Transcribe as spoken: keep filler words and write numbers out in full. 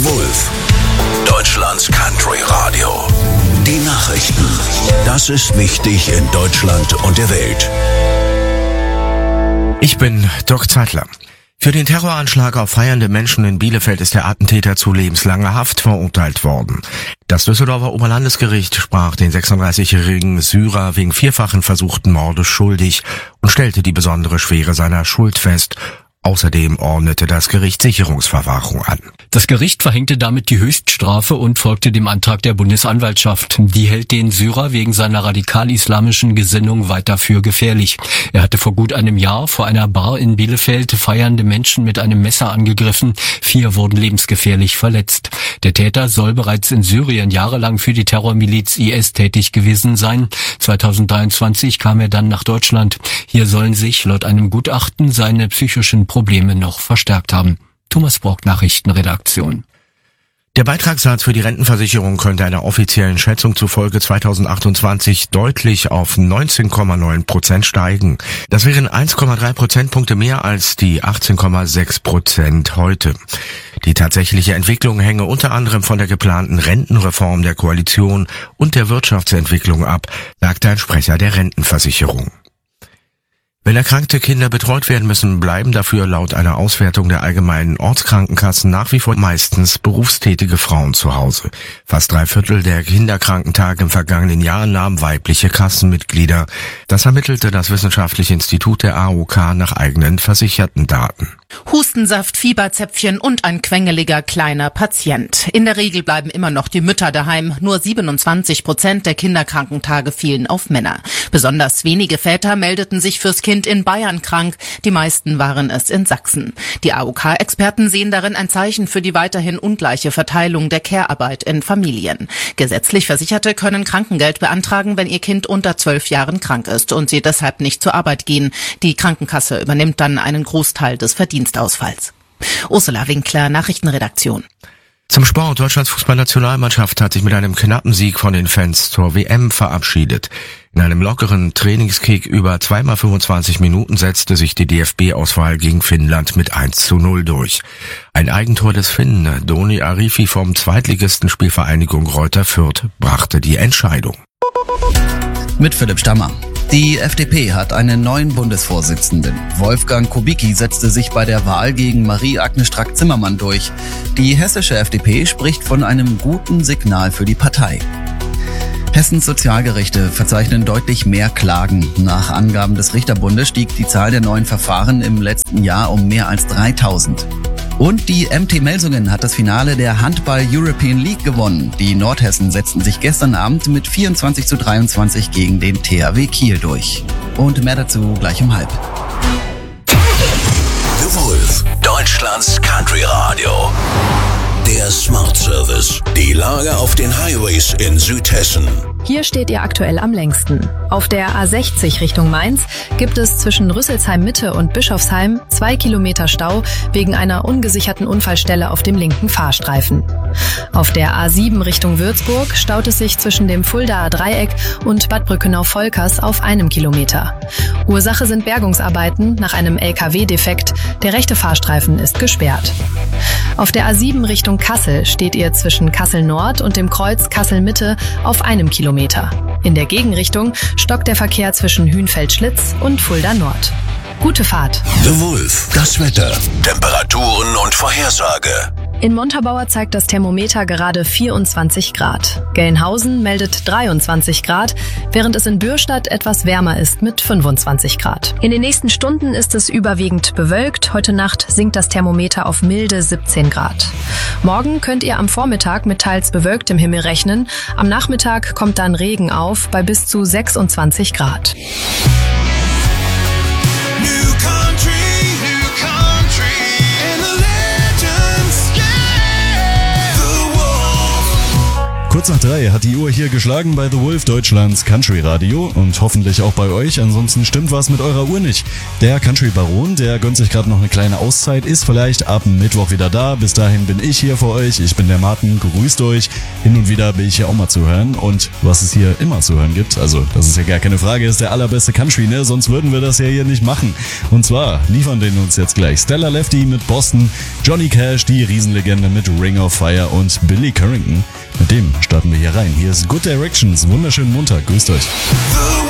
Wolf, Deutschlands Country Radio. Die Nachrichten. Das ist wichtig in Deutschland und der Welt. Ich bin Dirk Zeitler. Für den Terroranschlag auf feiernde Menschen in Bielefeld ist der Attentäter zu lebenslanger Haft verurteilt worden. Das Düsseldorfer Oberlandesgericht sprach den sechsunddreißigjährigen Syrer wegen vierfachen versuchten Mordes schuldig und stellte die besondere Schwere seiner Schuld fest. Außerdem ordnete das Gericht Sicherungsverwahrung an. Das Gericht verhängte damit die Höchststrafe und folgte dem Antrag der Bundesanwaltschaft. Die hält den Syrer wegen seiner radikal-islamischen Gesinnung weiter für gefährlich. Er hatte vor gut einem Jahr vor einer Bar in Bielefeld feiernde Menschen mit einem Messer angegriffen. Vier wurden lebensgefährlich verletzt. Der Täter soll bereits in Syrien jahrelang für die Terrormiliz I S tätig gewesen sein. zweitausenddreiundzwanzig kam er dann nach Deutschland. Hier sollen sich laut einem Gutachten seine psychischen Probleme noch verstärkt haben. Thomas Brock, Nachrichtenredaktion. Der Beitragssatz für die Rentenversicherung könnte einer offiziellen Schätzung zufolge zweitausendachtundzwanzig deutlich auf neunzehn Komma neun Prozent steigen. Das wären eins Komma drei Prozentpunkte mehr als die achtzehn Komma sechs Prozent heute. Die tatsächliche Entwicklung hänge unter anderem von der geplanten Rentenreform der Koalition und der Wirtschaftsentwicklung ab, sagte ein Sprecher der Rentenversicherung. Wenn erkrankte Kinder betreut werden müssen, bleiben dafür laut einer Auswertung der allgemeinen Ortskrankenkassen nach wie vor meistens berufstätige Frauen zu Hause. Fast drei Viertel der Kinderkrankentage im vergangenen Jahr nahmen weibliche Kassenmitglieder. Das ermittelte das Wissenschaftliche Institut der A O K nach eigenen versicherten Daten. Hustensaft, Fieberzäpfchen und ein quengeliger kleiner Patient. In der Regel bleiben immer noch die Mütter daheim. Nur siebenundzwanzig Prozent der Kinderkrankentage fielen auf Männer. Besonders wenige Väter meldeten sich fürs Kind in Bayern krank. Die meisten waren es in Sachsen. Die A O K-Experten sehen darin ein Zeichen für die weiterhin ungleiche Verteilung der Care-Arbeit in Familien. Gesetzlich Versicherte können Krankengeld beantragen, wenn ihr Kind unter zwölf Jahren krank ist und sie deshalb nicht zur Arbeit gehen. Die Krankenkasse übernimmt dann einen Großteil des Verdienstausfalls. Ursula Winkler, Nachrichtenredaktion. Zum Sport. Deutschlands Fußballnationalmannschaft hat sich mit einem knappen Sieg von den Fans zur W M verabschiedet. In einem lockeren Trainingskick über zweimal fünfundzwanzig Minuten setzte sich die D F B-Auswahl gegen Finnland mit eins zu null durch. Ein Eigentor des Finnen, Doni Arifi vom Zweitligisten Spielvereinigung Greuther Fürth, brachte die Entscheidung. Mit Philipp Stammer. Die F D P hat einen neuen Bundesvorsitzenden. Wolfgang Kubicki setzte sich bei der Wahl gegen Marie-Agnes Strack-Zimmermann durch. Die hessische F D P spricht von einem guten Signal für die Partei. Hessens Sozialgerichte verzeichnen deutlich mehr Klagen. Nach Angaben des Richterbundes stieg die Zahl der neuen Verfahren im letzten Jahr um mehr als dreitausend. Und die M T Melsungen hat das Finale der Handball European League gewonnen. Die Nordhessen setzten sich gestern Abend mit vierundzwanzig zu dreiundzwanzig gegen den T H W Kiel durch. Und mehr dazu gleich um halb. The Wolf, Deutschlands Country Radio. Der Smart Service. Die Lage auf den Highways in Südhessen. Hier steht ihr aktuell am längsten. Auf der A sechzig Richtung Mainz gibt es zwischen Rüsselsheim Mitte und Bischofsheim zwei Kilometer Stau wegen einer ungesicherten Unfallstelle auf dem linken Fahrstreifen. Auf der A sieben Richtung Würzburg staut es sich zwischen dem Fuldaer Dreieck und Bad Brückenau-Volkers auf einem Kilometer. Ursache sind Bergungsarbeiten nach einem L K W-Defekt. Der rechte Fahrstreifen ist gesperrt. Auf der A sieben Richtung Kassel steht ihr zwischen Kassel Nord und dem Kreuz Kassel Mitte auf einem Kilometer. In der Gegenrichtung stockt der Verkehr zwischen Hünfeld-Schlitz und Fulda Nord. Gute Fahrt. The Wolf, das Wetter, Temperaturen und Vorhersage. In Montabaur zeigt das Thermometer gerade vierundzwanzig Grad. Gelnhausen meldet dreiundzwanzig Grad, während es in Bürstadt etwas wärmer ist mit fünfundzwanzig Grad. In den nächsten Stunden ist es überwiegend bewölkt. Heute Nacht sinkt das Thermometer auf milde siebzehn Grad. Morgen könnt ihr am Vormittag mit teils bewölktem Himmel rechnen. Am Nachmittag kommt dann Regen auf bei bis zu sechsundzwanzig Grad. Kurz nach drei hat die Uhr hier geschlagen bei The Wolf, Deutschlands Country Radio und hoffentlich auch bei euch. Ansonsten stimmt was mit eurer Uhr nicht. Der Country Baron, der gönnt sich gerade noch eine kleine Auszeit, ist vielleicht ab Mittwoch wieder da. Bis dahin bin ich hier für euch. Ich bin der Martin, grüßt euch. Hin und wieder bin ich hier auch mal zu hören. Und was es hier immer zu hören gibt, also das ist ja gar keine Frage, ist der allerbeste Country, ne? Sonst würden wir das ja hier nicht machen. Und zwar liefern den uns jetzt gleich Stella Lefty mit Boston, Johnny Cash, die Riesenlegende mit Ring of Fire und Billy Currington. Mit dem starten wir hier rein. Hier ist Good Directions. Wunderschönen Montag. Grüßt euch.